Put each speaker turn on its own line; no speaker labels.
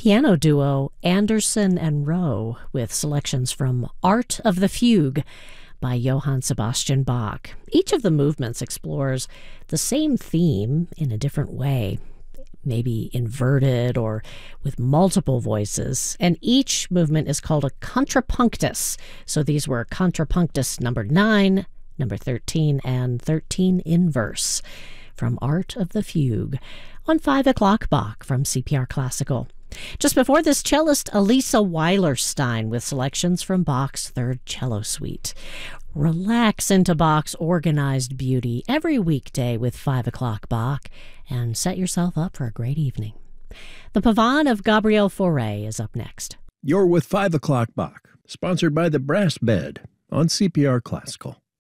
piano duo Anderson and Rowe with selections from Art of the Fugue by Johann Sebastian Bach. Each of the movements explores the same theme in a different way, maybe inverted or with multiple voices, and each movement is called a contrapunctus. So these were contrapunctus number 9, number 13, and 13 inverse from Art of the Fugue on 5 o'clock Bach from CPR Classical. Just before this, cellist Elisa Weilerstein with selections from Bach's Third Cello Suite. Relax into Bach's organized beauty every weekday with 5 o'clock Bach and set yourself up for a great evening. The Pavane of Gabriel Fauré is up next.
You're with 5 o'clock Bach, sponsored by the Brass Bed on CPR Classical.